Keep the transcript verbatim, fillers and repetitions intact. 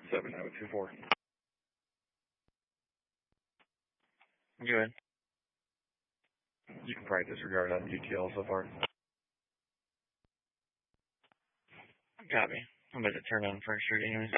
seven nine two four. Good. You can probably disregard that U T L so far. Copy. I'm about to turn on first street anyways.